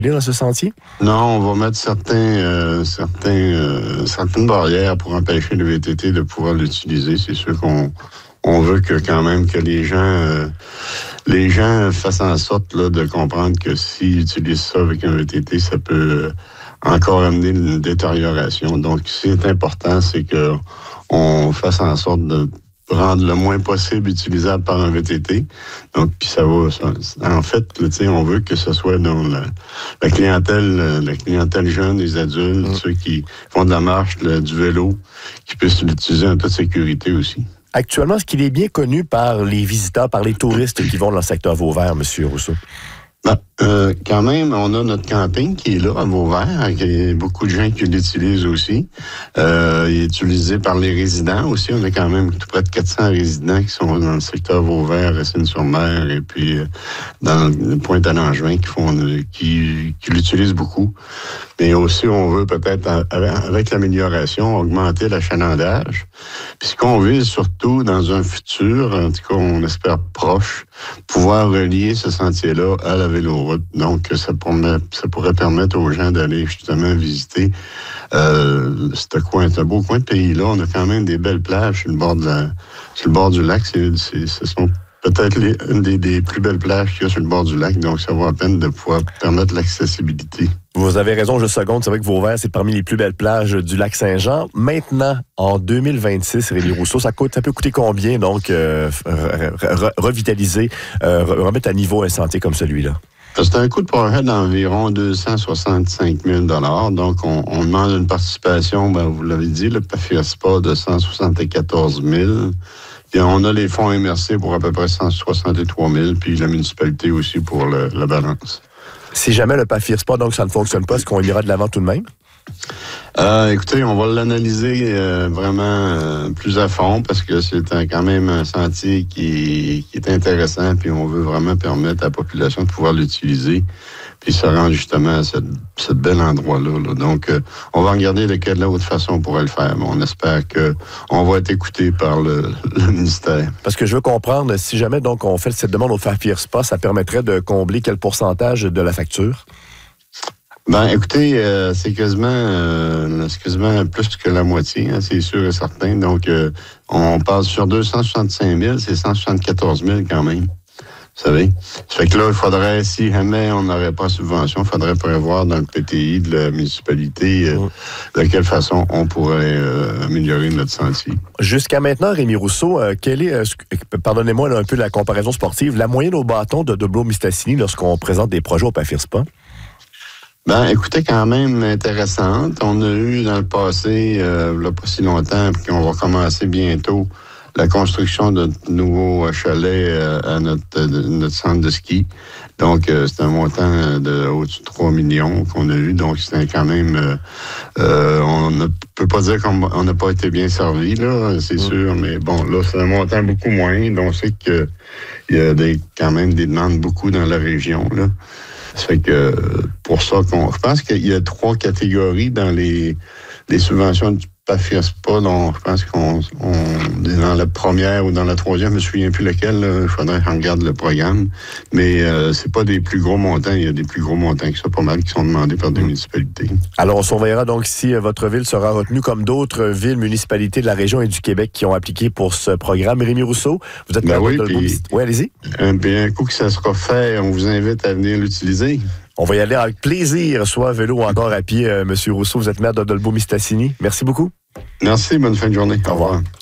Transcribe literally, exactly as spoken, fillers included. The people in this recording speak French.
dans ce sentier? Non, on va mettre certains, euh, certains, euh, certaines barrières pour empêcher le V T T de pouvoir l'utiliser. C'est sûr qu'on on veut que quand même que les gens, euh, les gens fassent en sorte là, de comprendre que s'ils utilisent ça avec un V T T, ça peut encore amener une détérioration. Donc, ce qui est important, c'est que on fasse en sorte de rendre le moins possible utilisable par un V T T. Donc, puis ça va. Ça, en fait, tu sais, on veut que ce soit dans la, la clientèle, la clientèle jeune, les adultes, mmh. ceux qui font de la marche, le, du vélo, qui puissent l'utiliser en toute sécurité aussi. Actuellement, est-ce qu'il est bien connu par les visiteurs, par les touristes qui vont dans le secteur Vauvert, M. Rousseau? Ben, euh, quand même, on a notre camping qui est là, à Vauvert. Il y a beaucoup de gens qui l'utilisent aussi. Euh, il est utilisé par les résidents aussi. On a quand même tout près de quatre cents résidents qui sont dans le secteur Vauvert, Racine-sur-Mer et puis euh, dans le Pointe-à-Langevin qui font, qui, qui l'utilisent beaucoup. Mais aussi, on veut peut-être, avec l'amélioration, augmenter l'achalandage. Puis ce qu'on vise surtout dans un futur, en tout cas, on espère proche, pouvoir relier ce sentier-là à la véloroute. Donc, ça, pourrait, ça pourrait permettre aux gens d'aller justement visiter euh, ce coin, ce beau coin de pays-là. On a quand même des belles plages sur le bord, de la, sur le bord du lac. C'est, c'est, ce sont peut-être les, une des, des plus belles plages qu'il y a sur le bord du lac. Donc, ça vaut la peine de pouvoir permettre l'accessibilité. Vous avez raison, juste une seconde. C'est vrai que Vauvert, c'est parmi les plus belles plages du lac Saint-Jean. Maintenant, en deux mille vingt-six, Rémi Rousseau, ça, coûte, ça peut coûter combien, donc, euh, re, re, revitaliser, euh, remettre à niveau un sentier comme celui-là? C'est un coût de projet d'environ deux cent soixante-cinq mille dollars. Donc, on, on demande une participation, ben, vous l'avez dit, le P A F I R S P A de cent soixante-quatorze mille. Et on a les fonds M R C pour à peu près cent soixante-trois mille, puis la municipalité aussi pour le, la balance. Si jamais le P A F I R S P A, donc ça ne fonctionne pas, est-ce qu'on ira de l'avant tout de même? Euh, écoutez, on va l'analyser euh, vraiment euh, plus à fond parce que c'est un, quand même un sentier qui, qui est intéressant, puis on veut vraiment permettre à la population de pouvoir l'utiliser, puis se rendre justement à ce bel endroit-là. Là. Donc, euh, on va regarder de quelle autre façon on pourrait le faire, mais on espère qu'on va être écouté par le, le ministère. Parce que je veux comprendre, si jamais donc on fait cette demande au P A F I R S P A, ça permettrait de combler quel pourcentage de la facture? Ben, écoutez, euh, c'est quasiment, euh, c'est quasiment plus que la moitié, hein, c'est sûr et certain. Donc, euh, on passe sur deux cent soixante-cinq mille, c'est cent soixante-quatorze mille quand même. Vous savez? Ça fait que là, il faudrait, si jamais on n'aurait pas de subvention, il faudrait prévoir dans le P T I de la municipalité euh, de quelle façon on pourrait euh, améliorer notre sentier. Jusqu'à maintenant, Rémi Rousseau, euh, quelle est, euh, pardonnez-moi là, un peu la comparaison sportive, la moyenne au bâton de Dolbeau-Mistassini lorsqu'on présente des projets au P A F I R S P A? Ben, écoutez, quand même intéressante. On a eu dans le passé, euh, là, pas si longtemps, puis on va commencer bientôt la construction de nouveaux chalets euh, à notre, de, notre centre de ski. Donc, euh, c'est un montant de au-dessus de trois millions qu'on a eu. Donc, c'est quand même... Euh, euh, on ne peut pas dire qu'on n'a pas été bien servi, là, c'est mmh. sûr. Mais bon, là, c'est un montant beaucoup moins. Donc, on sait qu'il y a des, quand même des demandes beaucoup dans la région, là. Ça fait que pour ça qu'on. Je pense qu'il y a trois catégories dans les, les subventions du P A F I R S P A. Donc, je pense qu'on on est dans la première ou dans la troisième, je me souviens plus lequel. Il faudrait qu'on regarde le programme. Mais euh, c'est pas des plus gros montants. Il y a des plus gros montants que ça, pas mal, qui sont demandés par des municipalités. Alors, on surveillera donc si votre ville sera retenue comme d'autres villes, municipalités de la région et du Québec qui ont appliqué pour ce programme. Rémi Rousseau, vous êtes ben oui, de puis, oui, allez-y. Un, bien, un coup que ça sera fait, on vous invite à venir l'utiliser. On va y aller avec plaisir, soit à vélo ou encore à pied. Euh, Monsieur Rousseau, vous êtes maire de Dolbeau-Mistassini. Merci beaucoup. Merci, bonne fin de journée. Au revoir. Au revoir.